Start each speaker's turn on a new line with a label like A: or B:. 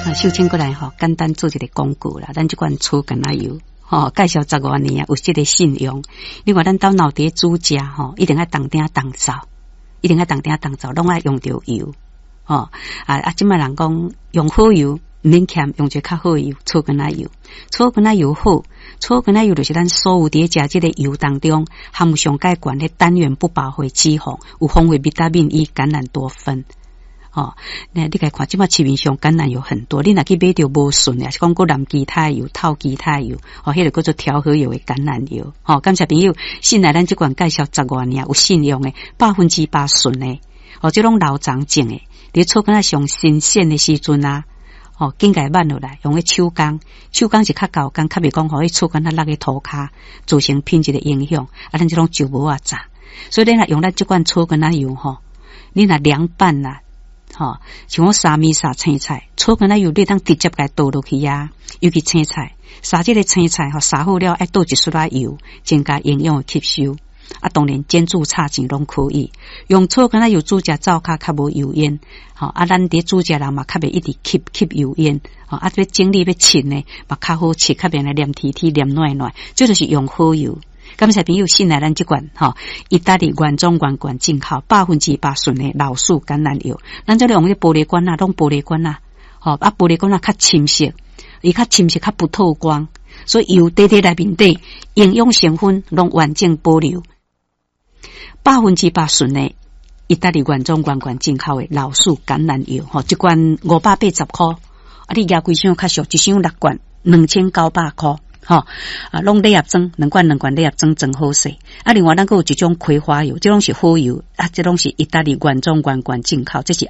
A: 秀清过来简单做一个广告啦。咱这款粗橄榄油介绍10多年有这个信用。另外咱到脑袋煮食一定要当鼎当灶，一定要当鼎当灶，拢要用到油现在人讲用好油免欠，用一个较好的油，粗橄榄油。粗橄榄油好，粗橄榄油就是咱所有伫食这个油当中含有上介悬的单元不饱和脂肪，有丰富维他命 E、橄榄多酚。你该看即马市面上橄榄油很多，你若去买到无顺的，是讲过蓝基肽油、套基肽油，迄个叫做调和油的橄榄油。感谢朋友，信赖咱这款介绍10多年有信用的100%顺的，这种老长种的，你粗橄榄上新鲜的时阵啊，紧甲挽落来，用个手工是较高工，较袂讲互伊粗橄榄落去涂骹，造成品质的影响。咱这种就无啊炸，所以你若用咱这款粗橄榄油你若凉拌啦。像我沙米沙青菜，粗橄榄油你当直接给倒落去啊，尤其青菜，沙这个青菜沙好了，爱倒一丝仔油，增加营养的吸收。当然煎煮炒钱拢可以，用粗橄榄油煮食灶较无油烟。咱伫煮食人嘛较袂一直吸油烟。要整理要切呢，嘛较好切，较袂来黏贴贴黏软软，这就是用好油。感谢朋友信赖咱这款意大利原装原罐进口100%顺的老树橄榄油。咱这里用的玻璃罐拢玻璃罐玻璃罐较深色，伊较深色较不透光，所以油底内面底营养成分拢完整保留。100%顺的意大利原装原罐进口的老树橄榄油，一罐580块，你拿几箱较俗，一箱6罐2900块。拢礼盒装，2罐礼盒装真好势。另外咱还有一种葵花油，这拢是好油这拢是意大利原装原罐进口，这是